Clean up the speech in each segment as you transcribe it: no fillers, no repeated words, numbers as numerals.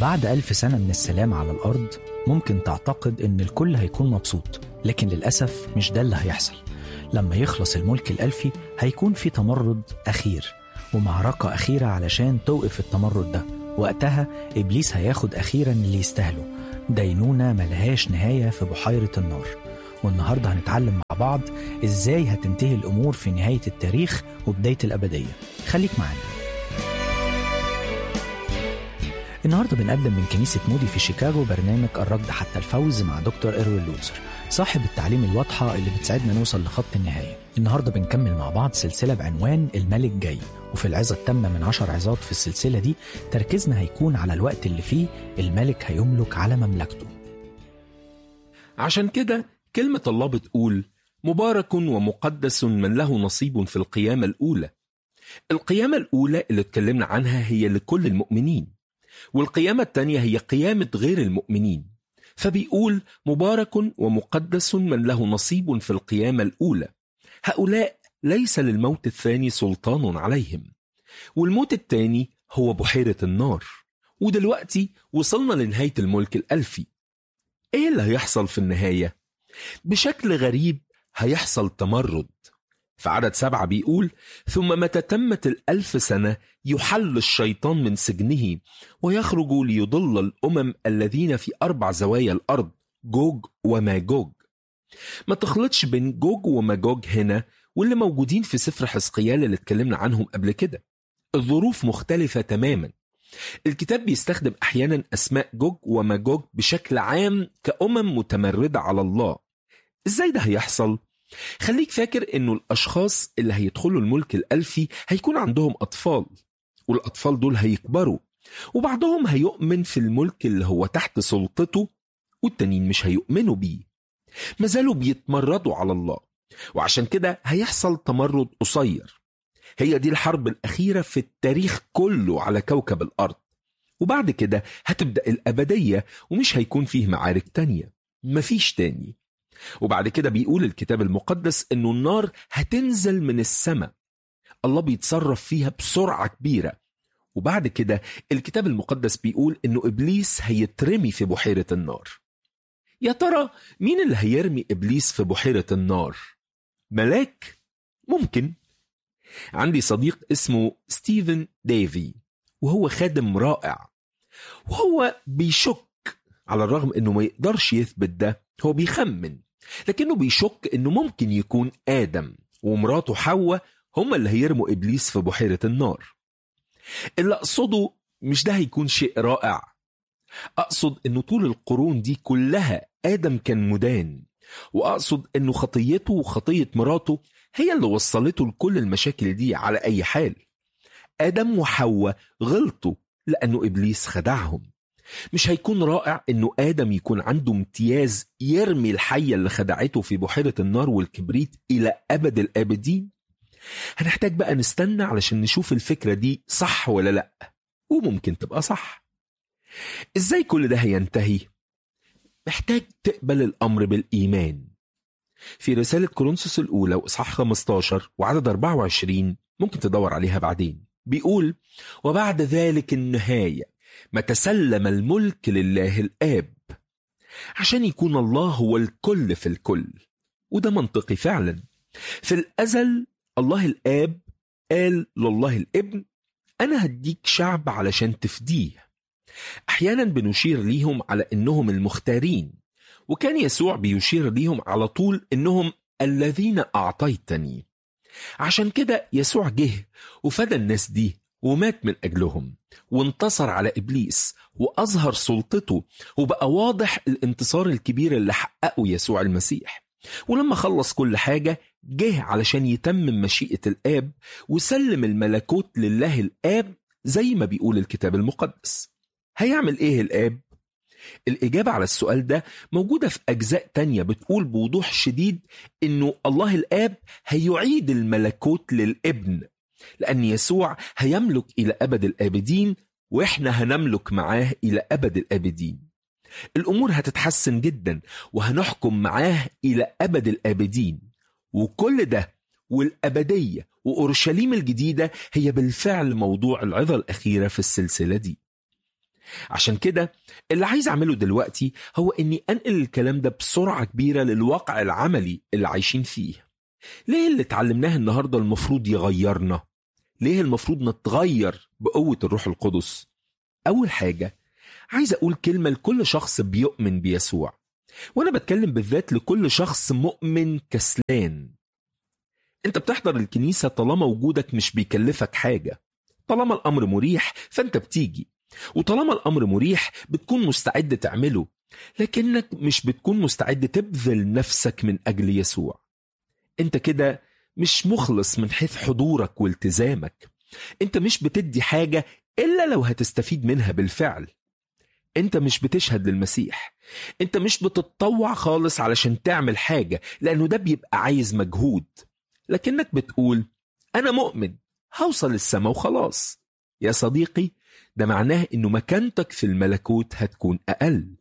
بعد 1000 سنة من السلام على الأرض ممكن تعتقد إن الكل هيكون مبسوط، لكن للأسف مش ده اللي هيحصل. لما يخلص الملك الألفي هيكون في تمرد أخير ومعركة أخيرة علشان توقف التمرد ده. وقتها إبليس هياخد أخيرا اللي يستاهله، دينونة ملهاش نهاية في بحيرة النار. والنهاردة هنتعلم مع بعض إزاي هتنتهي الأمور في نهاية التاريخ وبداية الأبدية. خليك معانا. النهاردة بنقدم من كنيسة مودي في شيكاغو برنامج الركض حتى الفوز مع دكتور إروين لوتسر، صاحب التعليم الواضحة اللي بتساعدنا نوصل لخط النهاية. النهاردة بنكمل مع بعض سلسلة بعنوان الملك جاي، وفي العظة التامة من 10 عظات في السلسلة دي تركيزنا هيكون على الوقت اللي فيه الملك هيملك على مملكته. عشان كده كلمة الله بتقول: مبارك ومقدس من له نصيب في القيامة الأولى. القيامة الأولى اللي اتكلمنا عنها هي لكل المؤمنين، والقيامة الثانية هي قيامة غير المؤمنين. فبيقول: مبارك ومقدس من له نصيب في القيامة الأولى. هؤلاء ليس للموت الثاني سلطان عليهم، والموت الثاني هو بحيرة النار. ودلوقتي وصلنا لنهاية الملك الألفي. ايه اللي هيحصل في النهاية؟ بشكل غريب هيحصل تمرد. في عدد 7 بيقول: ثم متى تمت 1000 سنة يحل الشيطان من سجنه ويخرج ليضل الأمم الذين في 4 زوايا الأرض، جوج وماجوج. ما تخلطش بين جوج وماجوج هنا واللي موجودين في سفر حزقيال اللي اتكلمنا عنهم قبل كده. الظروف مختلفة تماما. الكتاب بيستخدم أحيانا أسماء جوج وماجوج بشكل عام كأمم متمردة على الله. إزاي ده هيحصل؟ خليك فاكر إنه الأشخاص اللي هيدخلوا الملك الألفي هيكون عندهم أطفال، والأطفال دول هيكبروا، وبعضهم هيؤمن في الملك اللي هو تحت سلطته، والتانيين مش هيؤمنوا بيه، مازالوا بيتمردوا على الله. وعشان كده هيحصل تمرد قصير. هي دي الحرب الأخيرة في التاريخ كله على كوكب الأرض، وبعد كده هتبدأ الأبدية ومش هيكون فيه معارك تانية، مفيش تاني. وبعد كده بيقول الكتاب المقدس إنه النار هتنزل من السماء، الله بيتصرف فيها بسرعة كبيرة. وبعد كده الكتاب المقدس بيقول إنه إبليس هيترمي في بحيرة النار. يا ترى مين اللي هيرمي إبليس في بحيرة النار؟ ملاك؟ ممكن. عندي صديق اسمه ستيفن ديفي، وهو خادم رائع، وهو بيشك، على الرغم انه ما يقدرش يثبت ده، هو بيخمن، لكنه بيشك انه ممكن يكون آدم ومراته حواء هم اللي هيرموا إبليس في بحيرة النار. اللي أقصده مش ده هيكون شيء رائع، أقصد انه طول القرون دي كلها آدم كان مدان، وأقصد انه خطيته وخطية مراته هي اللي وصلته لكل المشاكل دي على أي حال. آدم وحواء غلطوا لأنه إبليس خدعهم. مش هيكون رائع أنه آدم يكون عنده امتياز يرمي الحية اللي خدعته في بحيرة النار والكبريت إلى أبد الآبدين؟ هنحتاج بقى نستنى علشان نشوف الفكرة دي صح ولا لأ، وممكن تبقى صح. إزاي كل ده هينتهي؟ محتاج تقبل الأمر بالإيمان. في رسالة كورنثوس الأولى وإصحاح 15 وعدد 24، ممكن تدور عليها بعدين، بيقول: وبعد ذلك النهاية متى سلم الملك لله الآب، عشان يكون الله هو الكل في الكل. وده منطقي فعلا. في الأزل الله الآب قال لله الابن: أنا هديك شعب علشان تفديه. أحيانا بنشير ليهم على إنهم المختارين، وكان يسوع بيشير ليهم على طول إنهم الذين أعطيتني. عشان كده يسوع جه وفدى الناس دي ومات من أجلهم، وانتصر على إبليس وأظهر سلطته، وبقى واضح الانتصار الكبير اللي حققه يسوع المسيح. ولما خلص كل حاجة جه علشان يتمم مشيئة الآب وسلم الملكوت لله الآب زي ما بيقول الكتاب المقدس. هيعمل إيه الآب؟ الإجابة على السؤال ده موجودة في أجزاء تانية بتقول بوضوح شديد إنه الله الآب هيعيد الملكوت للابن، لأن يسوع هيملك إلى أبد الآبدين، وإحنا هنملك معاه إلى أبد الآبدين. الأمور هتتحسن جدا وهنحكم معاه إلى أبد الآبدين. وكل ده والأبدية وأورشليم الجديدة هي بالفعل موضوع العظة الأخيرة في السلسلة دي. عشان كده اللي عايز أعمله دلوقتي هو إني أنقل الكلام ده بسرعة كبيرة للواقع العملي اللي عايشين فيه. ليه اللي اتعلمناه النهاردة المفروض يغيرنا؟ ليه المفروض نتغير بقوة الروح القدس؟ أول حاجة عايز أقول كلمة لكل شخص بيؤمن بيسوع، وأنا بتكلم بالذات لكل شخص مؤمن كسلان. أنت بتحضر الكنيسة طالما وجودك مش بيكلفك حاجة، طالما الأمر مريح فأنت بتيجي، وطالما الأمر مريح بتكون مستعد تعمله، لكنك مش بتكون مستعد تبذل نفسك من أجل يسوع. أنت كده مش مخلص من حيث حضورك والتزامك. أنت مش بتدي حاجة إلا لو هتستفيد منها بالفعل. أنت مش بتشهد للمسيح. أنت مش بتتطوع خالص علشان تعمل حاجة، لأنه ده بيبقى عايز مجهود. لكنك بتقول أنا مؤمن هوصل السماء وخلاص. يا صديقي، ده معناه إنه مكانتك في الملكوت هتكون أقل.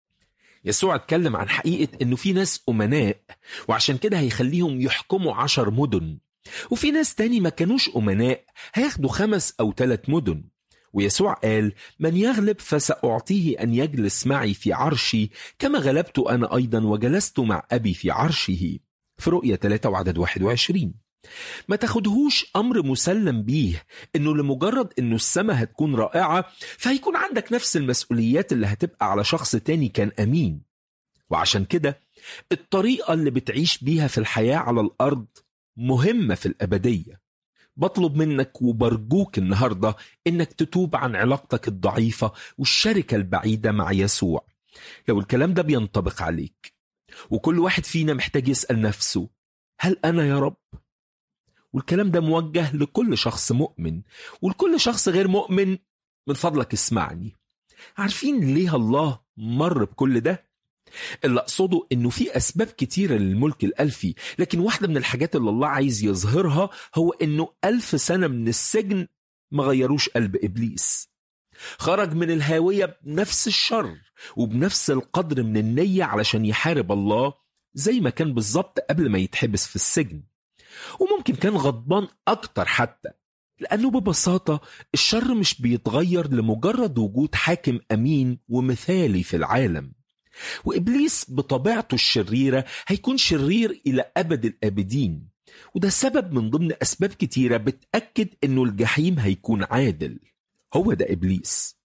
يسوع اتكلم عن حقيقة إنه في ناس أمناء، وعشان كده هيخليهم يحكموا 10 مدن، وفي ناس تاني ما كانوش أمناء هياخدوا 5 أو 3 مدن. ويسوع قال من يغلب فسأعطيه أن يجلس معي في عرشي كما غلبت أنا أيضا وجلست مع أبي في عرشه، في رؤية 3 وعدد 21. ما تاخدهوش أمر مسلم بيه إنه لمجرد إنه السماء هتكون رائعة فهيكون عندك نفس المسؤوليات اللي هتبقى على شخص تاني كان أمين. وعشان كده الطريقة اللي بتعيش بيها في الحياة على الأرض مهمة في الأبدية. بطلب منك وبرجوك النهاردة إنك تتوب عن علاقتك الضعيفة والشركة البعيدة مع يسوع. لو الكلام ده بينطبق عليك، وكل واحد فينا محتاج يسأل نفسه هل أنا يا رب؟ والكلام ده موجه لكل شخص مؤمن، ولكل شخص غير مؤمن من فضلك اسمعني. عارفين ليه الله مر بكل ده؟ اللي أقصده إنه في أسباب كتيرة للملك الألفي، لكن واحدة من الحاجات اللي الله عايز يظهرها هو إنه 1000 سنة من السجن ما غيروش قلب إبليس. خرج من الهاوية بنفس الشر وبنفس القدر من النية علشان يحارب الله زي ما كان بالظبط قبل ما يتحبس في السجن، وممكن كان غضبان أكتر حتى، لأنه ببساطة الشر مش بيتغير لمجرد وجود حاكم أمين ومثالي في العالم. وإبليس بطبيعته الشريرة هيكون شرير إلى أبد الآبدين، وده سبب من ضمن أسباب كتيرة بتأكد أنه الجحيم هيكون عادل. هو ده إبليس.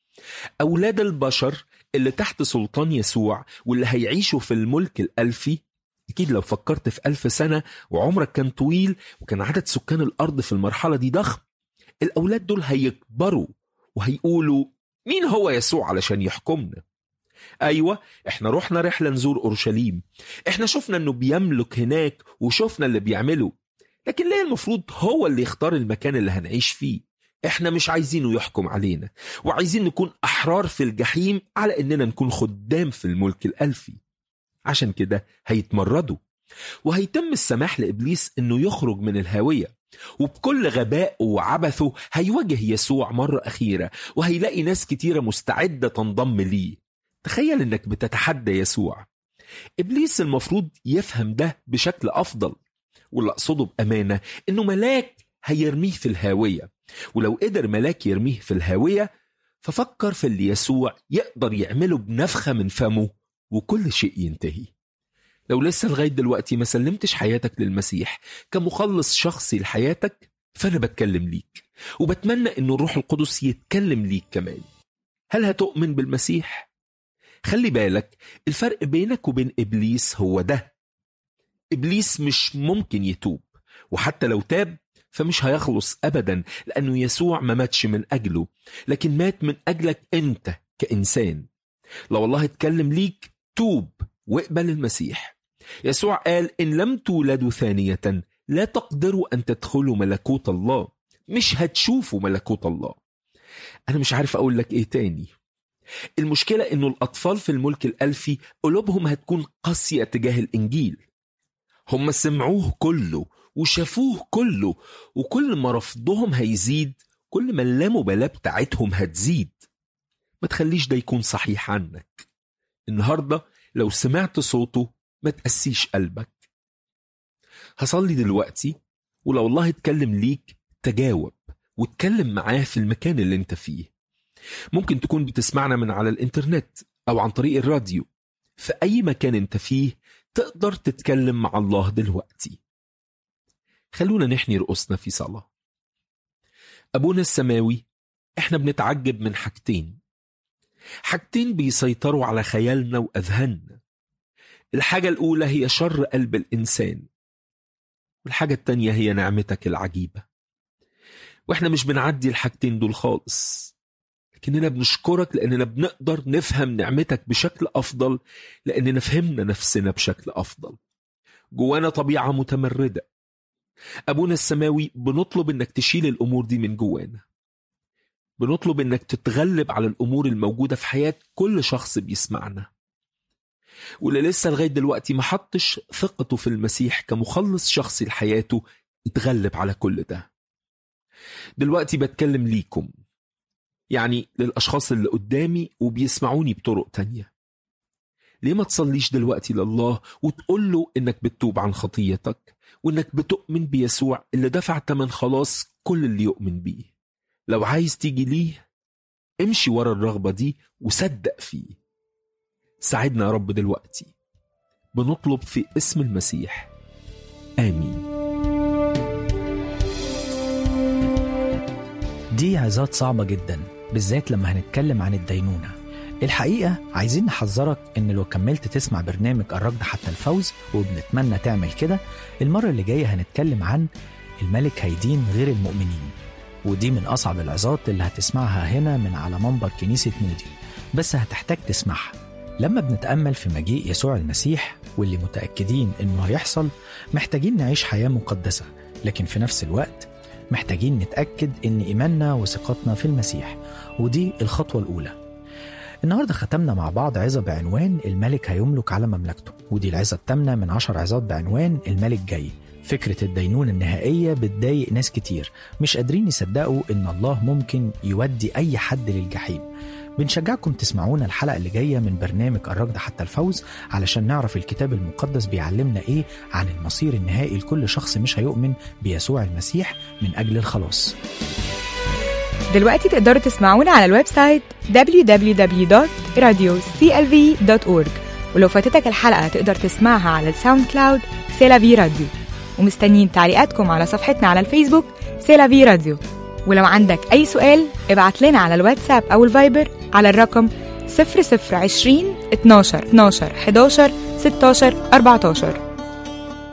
أولاد البشر اللي تحت سلطان يسوع واللي هيعيشوا في الملك الألفي، أكيد لو فكرت في 1000 سنة وعمرك كان طويل وكان عدد سكان الأرض في المرحلة دي ضخم، الأولاد دول هيكبروا وهيقولوا مين هو يسوع علشان يحكمنا؟ أيوة، احنا رحنا رحلة نزور أورشليم، احنا شفنا انه بيملك هناك وشفنا اللي بيعمله، لكن ليه المفروض هو اللي يختار المكان اللي هنعيش فيه؟ احنا مش عايزينه يحكم علينا، وعايزين نكون أحرار في الجحيم على اننا نكون خدام في الملك الألفي. عشان كده هيتمردوا، وهيتم السماح لإبليس انه يخرج من الهاوية، وبكل غباء وعبثه هيواجه يسوع مرة أخيرة، وهيلاقي ناس كتيرة مستعدة تنضم ليه. تخيل انك بتتحدى يسوع. إبليس المفروض يفهم ده بشكل أفضل، واللي أقصده بأمانة إنه ملاك هيرميه في الهاوية، ولو قدر ملاك يرميه في الهاوية ففكر في اللي يسوع يقدر يعمله بنفخة من فمه وكل شيء ينتهي. لو لسه لغاية دلوقتي ما سلمتش حياتك للمسيح كمخلص شخصي لحياتك، فأنا بتكلم ليك، وبتمنى إن الروح القدس يتكلم ليك كمان. هل هتؤمن بالمسيح؟ خلي بالك، الفرق بينك وبين إبليس هو ده: إبليس مش ممكن يتوب، وحتى لو تاب فمش هيخلص أبدا، لأنه يسوع ما ماتش من أجله، لكن مات من أجلك أنت كإنسان. لو الله اتكلم ليك توب واقبل المسيح. يسوع قال إن لم تولدوا ثانية لا تقدروا أن تدخلوا ملكوت الله، مش هتشوفوا ملكوت الله. أنا مش عارف أقول لك إيه تاني. المشكلة إنه الأطفال في الملك الألفي قلوبهم هتكون قاسية تجاه الإنجيل. هم سمعوه كله وشافوه كله، وكل ما رفضهم هيزيد كل ما اللامبالاة بتاعتهم هتزيد. ما تخليش ده يكون صحيح عنك. النهاردة لو سمعت صوته ما تقسيش قلبك. هصلي دلوقتي، ولو الله اتكلم ليك تجاوب واتكلم معاه في المكان اللي انت فيه. ممكن تكون بتسمعنا من على الإنترنت أو عن طريق الراديو. في أي مكان أنت فيه تقدر تتكلم مع الله دلوقتي. خلونا نحني رؤوسنا في صلاة. أبونا السماوي، إحنا بنتعجب من حاجتين بيسيطروا على خيالنا وأذهاننا. الحاجة الأولى هي شر قلب الإنسان، والحاجة التانية هي نعمتك العجيبة. وإحنا مش بنعدي الحاجتين دول خالص، لكننا بنشكرك لأننا بنقدر نفهم نعمتك بشكل أفضل، لأننا فهمنا نفسنا بشكل أفضل. جوانا طبيعة متمردة. أبونا السماوي، بنطلب إنك تشيل الأمور دي من جوانا. بنطلب إنك تتغلب على الأمور الموجودة في حياة كل شخص بيسمعنا، واللي لسه لغاية دلوقتي ما حطش ثقته في المسيح كمخلص شخصي لحياته، يتغلب على كل ده. دلوقتي بتكلم ليكم، يعني للأشخاص اللي قدامي وبيسمعوني بطرق تانية. ليه ما تصليش دلوقتي لله وتقول له إنك بتتوب عن خطيتك، وإنك بتؤمن بيسوع اللي دفع تمن خلاص كل اللي يؤمن بيه؟ لو عايز تيجي ليه، امشي ورا الرغبة دي وصدق فيه. ساعدنا يا رب دلوقتي، بنطلب في اسم المسيح، آمين. دي عظات صعبة جدا، بالذات لما هنتكلم عن الدينونة. الحقيقة عايزين نحذرك إن لو كملت تسمع برنامج الركض حتى الفوز، وبنتمنى تعمل كده، المرة اللي جاية هنتكلم عن الملك هيدين غير المؤمنين. ودي من أصعب العظات اللي هتسمعها هنا من على منبر كنيسة مودي، بس هتحتاج تسمعها. لما بنتأمل في مجيء يسوع المسيح واللي متأكدين إنه هيحصل، محتاجين نعيش حياة مقدسة، لكن في نفس الوقت محتاجين نتأكد إن إيماننا وثقتنا في المسيح، ودي الخطوة الأولى. النهاردة ختمنا مع بعض عظة بعنوان الملك هيملك على مملكته، ودي العظة الثامنة من 10 عظات بعنوان الملك جاي. فكرة الدينونة النهائية بتضايق ناس كتير، مش قادرين يصدقوا إن الله ممكن يودي أي حد للجحيم. بنشجعكم تسمعونا الحلقة اللي جاية من برنامج الركض حتى الفوز، علشان نعرف الكتاب المقدس بيعلمنا إيه عن المصير النهائي لكل شخص مش هيؤمن بيسوع المسيح من أجل الخلاص. دلوقتي تقدروا تسمعونا على الويب سايت www.radioclv.org، ولو فاتتك الحلقة تقدر تسمعها على الساوند كلاود سيلافي راديو. ومستنيين تعليقاتكم على صفحتنا على الفيسبوك سيلافي راديو. ولو عندك أي سؤال ابعت لنا على الواتساب أو الفايبر على الرقم 0020 12 11 16 14.